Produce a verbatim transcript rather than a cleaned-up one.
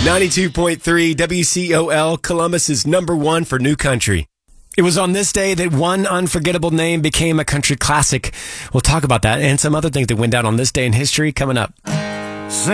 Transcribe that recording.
ninety-two point three W C O L, Columbus is number one for new country. It was on this day that one unforgettable name became a country classic. We'll talk about that and some other things that went down on this day in history coming up.